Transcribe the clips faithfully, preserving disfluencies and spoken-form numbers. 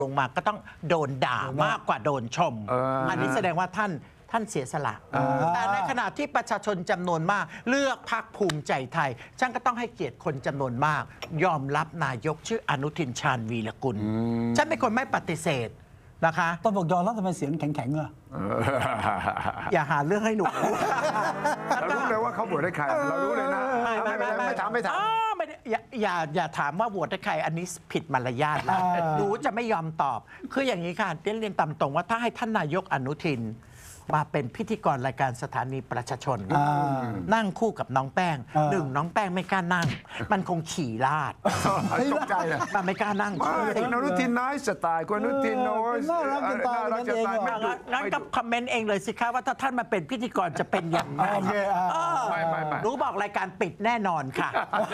ลงมาก็ต้องโดนด่ามากกว่าโดนชม อันนี้แสดงว่าท่านท่านเสียสละแต่ในขณะที่ประชาชนจำนวนมากเลือกพรรคภูมิใจไทยฉันก็ต้องให้เกียรติคนจำนวนมาก ยอมรับนายกชื่ออนุทินชาญวีรกุลฉันเป็นคนไม่ปฏิเสธนะคะต้องบอกยอมรับทำไมเสียงแข็งๆอ่ะอย่าหาเรื่องให้หนูเรารู้เลยว่าเขาโหวตให้ใครเรารู้เลยนะไม่ไม่ไม่ไม่ถามไม่ถามไม่อย่าอย่าอย่าถามว่าโหวตให้ใครอันนี้ผิดมารยาทแล้วหนูจะไม่ยอมตอบคืออย่างนี้ค่ะเรียนตามตรงว่าถ้าให้ท่านนายกอนุทินมาเป็นพิธีกรรายการสถานีประชาชนนั่งคู่กับน้องแป้งหนึ่งน้องแป้งไม่กล้านั่งมันคงขี่ลาดตกใจเลยมันไม่กล้านั่งคุณอนุทินน้อยสไตล์คุณอนุทินโอ้ยน่ารักจะตายงั้นก็คอมเมนต์เองเลยสิคะว่าถ้าท่านมาเป็นพิธีกรจะเป็นอย่างไรไม่ไม่ไม่รู้บอกรายการปิดแน่นอนค่ะ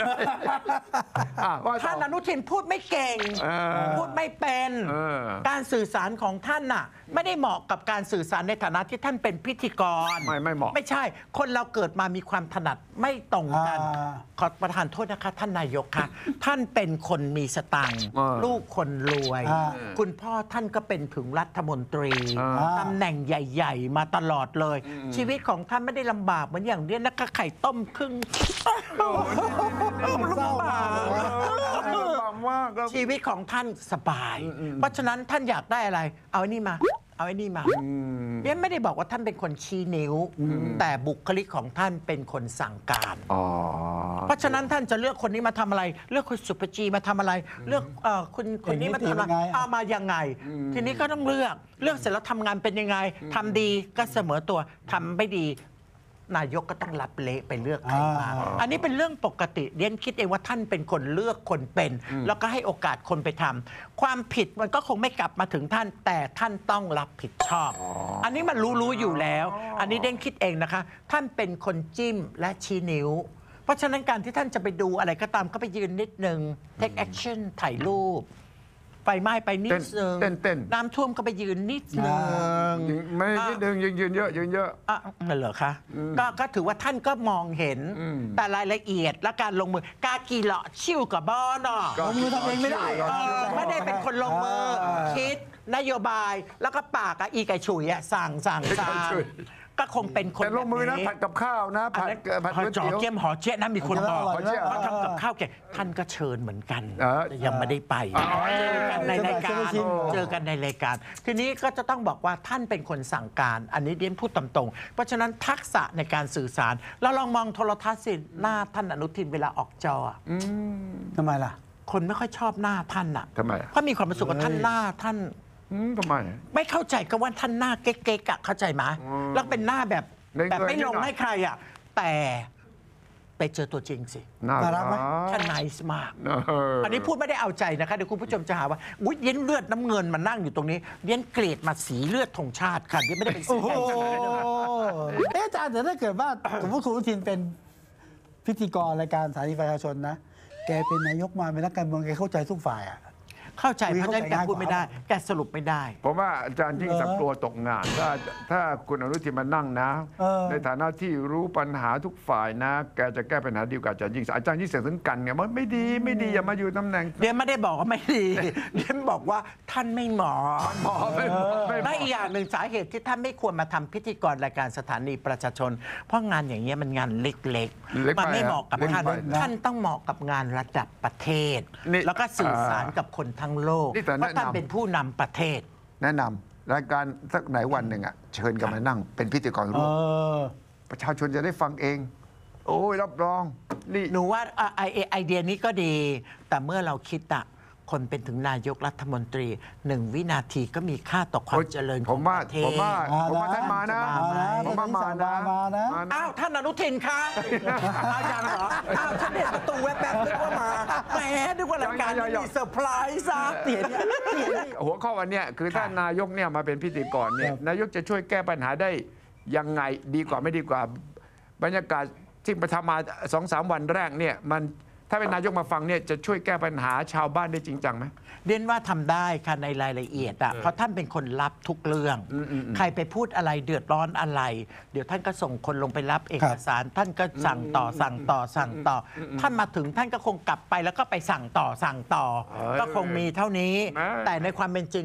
ท่านอนุทินพูดไม่เก่งพูดไม่เป็นการสื่อสารของท่านน่ะไม่ได้เหมาะกับการสื่อสารในฐานะที่ท่านเป็นพิธีกรไม่ไม่เหมาะไม่ใช่คนเราเกิดมามีความถนัดไม่ตรงกันขอประทานโทษนะคะท่านนายกค่ะท่านเป็นคนมีสตังค์ลูกคนรวยคุณพ่อท่านก็เป็นถึงรัฐมนตรีตำแหน่งใหญ่ๆมาตลอดเลยชีวิตของท่านไม่ได้ลำบากเหมือนอย่างเนี้ยนะคะไข่ต้มครึ่งลำบากชีวิตของท่านสบายเพราะฉะนั้นท่านอยากได้อะไรเอาไอ้นี่มาเอาไอ้นี่มาเนี่ยไม่ได้บอกว่าท่านเป็นคนชี้นิ้วแต่บุคลิกของท่านเป็นคนสั่งการเพราะฉะนั้นท่านจะเลือกคนนี้มาทำอะไรเลือกคุณสุภจีมาทำอะไรเลือกคุณคนนี้มาทำอะไรเอามายังไงทีนี้ก็ต้องเลือกเลือกเสร็จแล้วทำงานเป็นยังไงทำดีก็เสมอตัวทำไม่ดีนายกก็ต้องรับเละไปเลือกใครมาอันนี้เป็นเรื่องปกติเรียนคิดเองว่าท่านเป็นคนเลือกคนเป็นแล้วก็ให้โอกาสคนไปทำความผิดมันก็คงไม่กลับมาถึงท่านแต่ท่านต้องรับผิดชอบอันนี้มันรู้ๆอยู่แล้วอันนี้เด้งคิดเองนะคะท่านเป็นคนจิ้มและชี้นิ้วเพราะฉะนั้นการที่ท่านจะไปดูอะไรก็ตามก็ไปยืนนิดนึง take action ถ่ายรูปไฟไหม้ไปนิดนึงเต้นเต้นน้ำท่วมก็ไปยืนนิดนึงไม่นิดนึงยืนยืนเยอะยืนเยอะอ่ะนั่นเหรอคะก็ก็ถือว่าท่านก็มองเห็นแต่รายละเอียดและการลงมือกากีเหลาะชิ่วกับบอนอลงมือทำเองไม่ได้ไม่ได้เป็นคนลงมือคิดนโยบายแล้วก็ปากอะอีไก่ฉุยอะสั่งสั่งสั่งก็คงเป็นคนแต่ลงมือนะผัดกับข้าวนะผัดผัดก๋วยเตี๋ยวเจียมหอเจ๊นะมีคนบอกเขาทำกับข้าวแกท่านก็เชิญเหมือนกันแต่ยังไม่ได้ไปเจอกันในรายการเจอกันในรายการทีนี้ก็จะต้องบอกว่าท่านเป็นคนสั่งการอันนี้เดียนพูดตรงๆเพราะฉะนั้นทักษะในการสื่อสารเราลองมองโทรทัศน์สิหน้าท่านอนุทินเวลาออกจอทำไมล่ะคนไม่ค่อยชอบหน้าท่านอ่ะทำไมเพราะมีความรู้สึกว่าท่านหน้าท่านทำไมไม่เข้าใจก็ว่าท่านหน้าเก๊กๆอะเข้าใจไหมแล้วเป็นหน้าแบบแบบไม่ลงให้ใครอ่ะแต่ไปเจอตัวจริงสิน่ารักไหมท่านไนส์มากอันนี้พูดไม่ได้เอาใจนะคะเดี๋ยวคุณผู้ชมจะหาว่าอุ้ยเย็นเลือดน้ำเงินมานั่งอยู่ตรงนี้เย็นเกรดมาสีเลือดธงชาติค่ะเย็นไม่ได้เป็นสีแดงขนาดนั้นนะคะเอ๊ะอาจารย์แต่ถ้าเกิดว่าสมมติคุณอนุทินเป็นพิธีกรรายการสถานีประชาชนนะแกเป็นนายกมาเป็นนักการเมืองแกเข้าใจทุกฝ่ายอ่ะเข้าใจเพราะฉะนั้นแกพูดไม่ได้แกสรุปไม่ได้ผมว่าอาจารย์ยิ่งสักตัวตกงานถ้าถ้าคุณอนุทินมานั่งนะในฐานะที่รู้ปัญหาทุกฝ่ายนะแกจะแก้ปัญหาดีกว่าอาจารย์ยิ่งอาจารย์ยิ่งเสียงถึงกันไงมันไม่ดีไม่ดีอย่ามาอยู่ตำแหน่งเดี๋ยวไม่ได้บอกว่าไม่ดีเดี๋ยวบอกว่าท่านไม่เหมาะเหมาะไม่ไม่อีกอย่างหนึ่งสาเหตุที่ท่านไม่ควรมาทำพิธีกรรายการสถานีประชาชนเพราะงานอย่างเงี้ยมันงานเล็กๆมันไม่เหมาะกับท่านท่านต้องเหมาะกับงานระดับประเทศแล้วก็สื่อสารกับคนทั้งโลกท่านเป็นผู้นำประเทศแนะนำรายการสักไหนวันหนึ่งอ่ะเชิญกันมานั่งเป็นพิธีกรร่วมประชาชนจะได้ฟังเองโอ้ยรับรองนี่หนูว่าไอไอเดียนี้ก็ดีแต่เมื่อเราคิดอะคนเป็นถึงนายกรัฐมนตรีหนึ่งวินาทีก็มีค่าต่อความเจริญของประเทศผมว่าผมว่าท่านมานะผมว่ามานะอ้าวท่านอนุทินคะอาจารย์เหรออ้าวฉันเห็นประตูแวบๆนึกว่ามาแหมนึกว่ารายการมีเซอร์ไพรส์อะเตี๋ยเนี่ยหัวข้อวันนี้คือถ้านายกเนี่ยมาเป็นพิธีกรเนี่ยนายกจะช่วยแก้ปัญหาได้ยังไงดีกว่าไม่ดีกว่าบรรยากาศที่ประทำมาสองสามวันแรกเนี่ยมันถ้าเป็นนายกมาฟังเนี่ยจะช่วยแก้ปัญหาชาวบ้านได้จริงจังไหมเรียนว่าทำได้ค่ะในรายละเอียดอ่ะเพราะท่านเป็นคนรับทุกเรื่อง ใครไปพูดอะไรเดือดร้อนอะไร เดี๋ยวท่านก็ส่งคนลงไปรับเอกสาร ท่านก็สั่งต่อสั่งต่อสั่งต่ออท่านมาถึงท่านก็คงกลับไปแล้วก็ไปสั่งต่อสั่งต่อเออก็คงมีเท่านี้นะแต่ในความเป็นจริง